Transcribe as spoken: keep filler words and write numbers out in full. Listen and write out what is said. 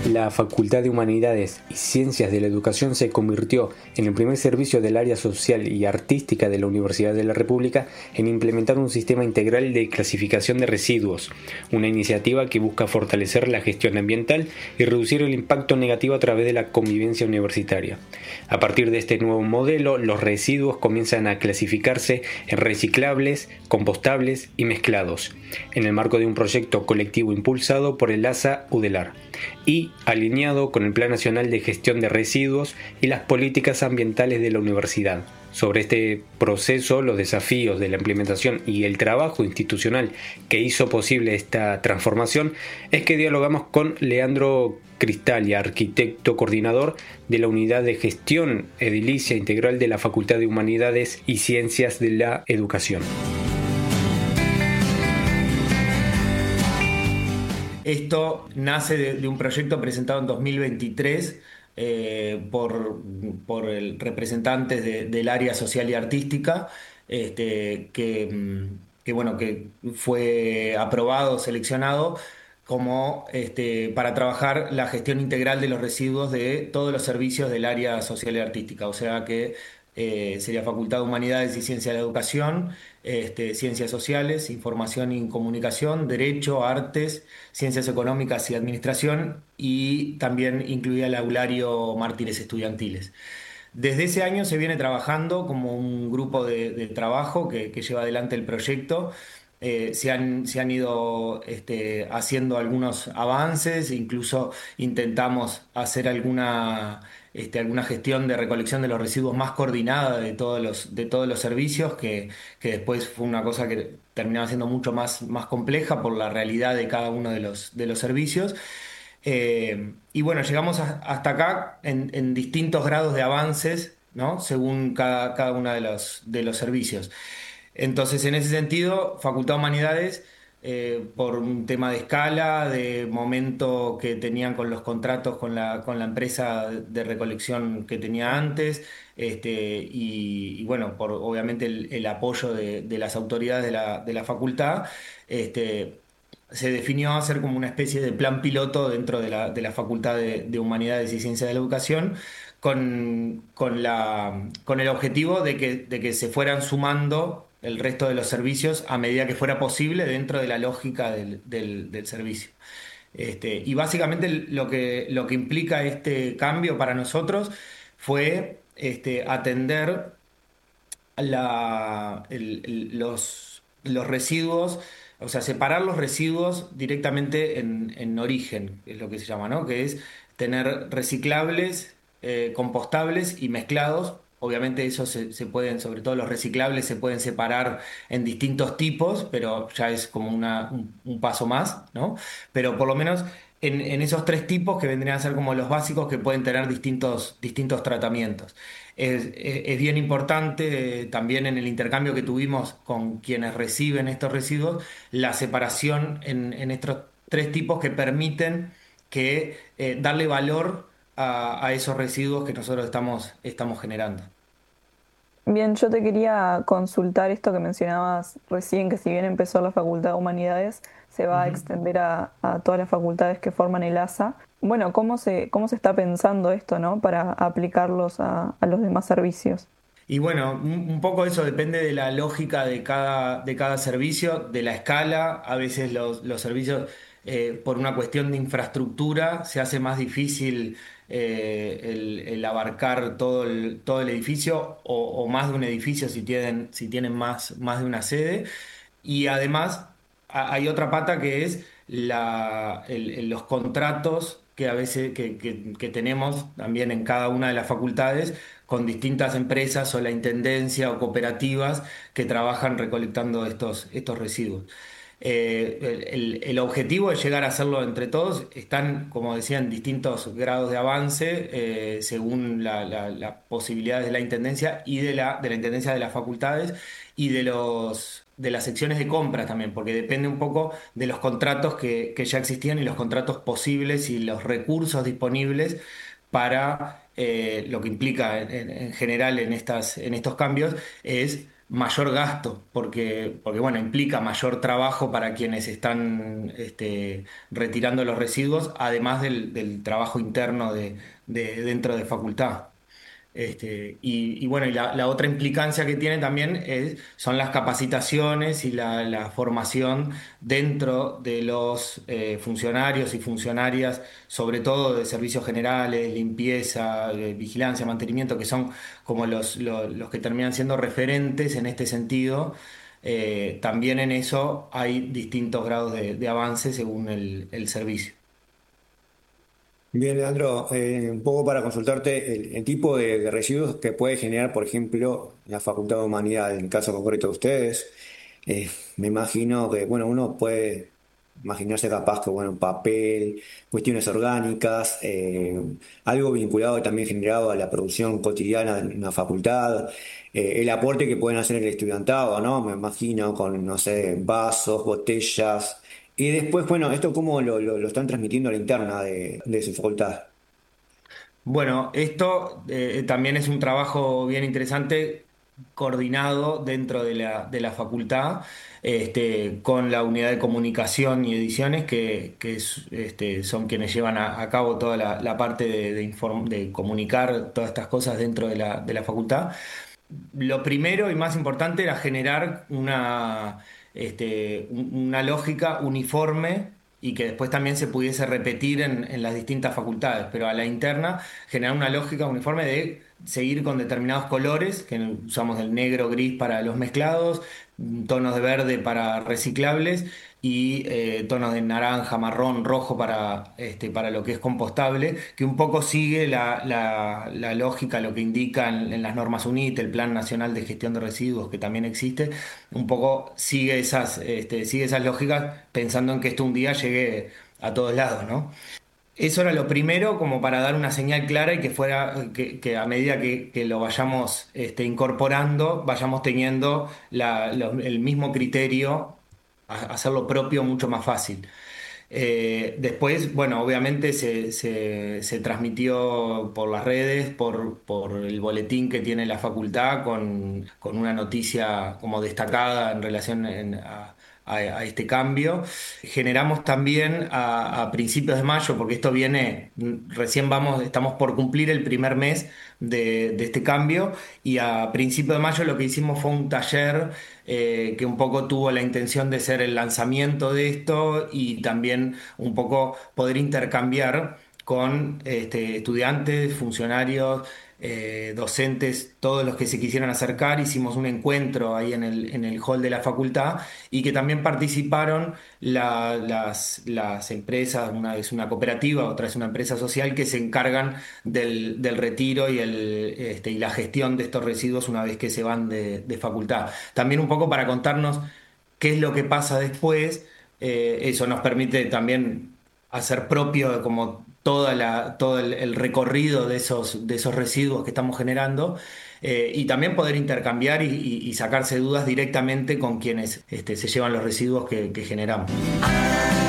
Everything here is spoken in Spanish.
La Facultad de Humanidades y Ciencias de la Educación se convirtió en el primer servicio del área social y artística de la Universidad de la República en implementar un sistema integral de clasificación de residuos, una iniciativa que busca fortalecer la gestión ambiental y reducir el impacto negativo a través de la convivencia universitaria. A partir de este nuevo modelo, los residuos comienzan a clasificarse en reciclables, compostables y mezclados, en el marco de un proyecto colectivo impulsado por el ASA UDELAR y alineado con el Plan Nacional de Gestión de Residuos y las políticas ambientales de la universidad. Sobre este proceso, los desafíos de la implementación y el trabajo institucional que hizo posible esta transformación es que dialogamos con Leandro Cristali, arquitecto coordinador de la Unidad de Gestión Edilicia Integral de la Facultad de Humanidades y Ciencias de la Educación. Esto nace de, de un proyecto presentado en dos mil veintitrés eh, por, por el, representantes de, del área social y artística, este, que, que, bueno, que fue aprobado, seleccionado como este, para trabajar la gestión integral de los residuos de todos los servicios del área social y artística. O sea que eh, sería Facultad de Humanidades y Ciencias de la Educación, este, Ciencias Sociales, Información y Comunicación, Derecho, Artes, Ciencias Económicas y Administración, y también incluía el aulario Mártires Estudiantiles. Desde ese año se viene trabajando como un grupo de, de trabajo que, que lleva adelante el proyecto. Eh, se han, se han ido este, haciendo algunos avances, incluso intentamos hacer alguna, este, alguna gestión de recolección de los residuos más coordinada de todos los, de todos los servicios, que, que después fue una cosa que terminaba siendo mucho más, más compleja por la realidad de cada uno de los, de los servicios. Eh, y bueno, llegamos a- hasta acá en, en distintos grados de avances, ¿no? Según cada, cada uno de los, de los servicios. Entonces, en ese sentido, Facultad de Humanidades, eh, por un tema de escala, de momento que tenían con los contratos con la, con la empresa de recolección que tenía antes, este, y, y bueno, por obviamente el, el apoyo de, de las autoridades de la, de la facultad, este, se definió hacer como una especie de plan piloto dentro de la, de la Facultad de, de Humanidades y Ciencias de la Educación, con, con la, con el objetivo de que, de que se fueran sumando el resto de los servicios a medida que fuera posible dentro de la lógica del, del- del servicio. Este, y básicamente lo que, lo que implica este cambio para nosotros fue este, atender la- el- el- los, los residuos, o sea, separar los residuos directamente en, en origen, es lo que se llama, ¿no? Que es tener reciclables, eh, compostables y mezclados. Obviamente esos se, se pueden, sobre todo los reciclables, se pueden separar en distintos tipos, pero ya es como una- un, un paso más, ¿no? Pero por lo menos en, en esos tres tipos que vendrían a ser como los básicos que pueden tener distintos, distintos tratamientos. Es, es- es bien importante eh, también en el intercambio que tuvimos con quienes reciben estos residuos, la separación en, en estos tres tipos que permiten que, eh, darle valor a, a esos residuos que nosotros estamos, estamos generando. Bien, yo te quería consultar esto que mencionabas recién, que si bien empezó la Facultad de Humanidades, se va a Ujú. extender a, a todas las facultades que forman el ASA. Bueno, ¿cómo se, cómo se está pensando esto, ¿no? Para aplicarlos a, a los demás servicios. Y bueno, un, un poco eso depende de la lógica de cada, de cada servicio, de la escala. A veces los, los servicios, eh, por una cuestión de infraestructura, se hace más difícil eh, el, el abarcar todo el, todo el edificio o, o más de un edificio si tienen, si tienen más, más de una sede. Y además a- hay otra pata que es la, el- el- los contratos que a veces que, que- que tenemos también en cada una de las facultades con distintas empresas o la intendencia o cooperativas que trabajan recolectando estos, estos residuos. Eh, el, el- el objetivo es llegar a hacerlo entre todos. Están, como decía, en distintos grados de avance eh, según la- la- las posibilidades de la intendencia y de la, de la intendencia de las facultades y de los, de las secciones de compras también, porque depende un poco de los contratos que, que ya existían y los contratos posibles y los recursos disponibles para eh, lo que implica en, en- en general en estas, en estos cambios es mayor gasto, porque, porque bueno, implica mayor trabajo para quienes están este, retirando los residuos, además del, del trabajo interno de, de- dentro de facultad. Este, y, y bueno, y la, la otra implicancia que tiene también es, son las capacitaciones y la, la formación dentro de los eh, funcionarios y funcionarias, sobre todo de servicios generales, limpieza, eh, vigilancia, mantenimiento, que son como los, los, los que terminan siendo referentes en este sentido. Eh, también en eso hay distintos grados de, de avance según el el servicio. Bien, Leandro, eh, un poco para consultarte el, el tipo de, de residuos que puede generar, por ejemplo, la Facultad de Humanidad, en el caso concreto de ustedes. Eh, me imagino que, bueno, uno puede imaginarse capaz que, bueno, papel, cuestiones orgánicas, eh, algo vinculado también generado a la producción cotidiana de una facultad, eh, el aporte que pueden hacer el estudiantado, ¿no? Me imagino con, no sé, vasos, botellas. Y después, bueno, ¿esto cómo lo, lo- lo están transmitiendo a la interna de, de su facultad? Bueno, esto eh, también es un trabajo bien interesante, coordinado dentro de la, de la facultad, este, con la unidad de comunicación y ediciones, que, que es, este, son quienes llevan a, a cabo toda la, la parte de, de inform- de comunicar todas estas cosas dentro de la, de la facultad. Lo primero y más importante era generar una, este, un- una lógica uniforme y que después también se pudiese repetir en, en las distintas facultades, pero a la interna generar una lógica uniforme de seguir con determinados colores, que usamos el negro, gris para los mezclados, tonos de verde para reciclables y eh, tonos de naranja, marrón, rojo para, este, para lo que es compostable, que un poco sigue la, la- la lógica, lo que indican en las normas UNIT, el Plan Nacional de Gestión de Residuos, que también existe, un poco sigue esas, este, sigue esas lógicas pensando en que esto un día llegue a todos lados, ¿no? Eso era lo primero, como para dar una señal clara y que fuera, que, que a medida que, que lo vayamos este, incorporando, vayamos teniendo la- lo- el mismo criterio, a- hacerlo propio mucho más fácil. Eh, después, bueno, obviamente se, se- se transmitió por las redes, por, por el boletín que tiene la facultad, con, con una noticia como destacada en relación en- a, a- a este cambio. Generamos también a, a principios de mayo, porque esto viene, mm, recién vamos, estamos por cumplir el primer mes de, de este cambio, y a principios de mayo lo que hicimos fue un taller eh, que un poco tuvo la intención de ser el lanzamiento de esto y también un poco poder intercambiar con este, estudiantes, funcionarios, eh, docentes, todos los que se quisieran acercar. Hicimos un encuentro ahí en el, en el hall de la facultad y que también participaron la- las, las empresas, una es una cooperativa, otra es una empresa social que se encargan del, del retiro y, el, este, y la gestión de estos residuos una vez que se van de, de facultad. También un poco para contarnos qué es lo que pasa después. Eh, eso nos permite también hacer propio como toda la, todo el, el recorrido de esos, de esos residuos que estamos generando, eh, y también poder intercambiar y, y- y sacarse dudas directamente con quienes este, se llevan los residuos que que generamos.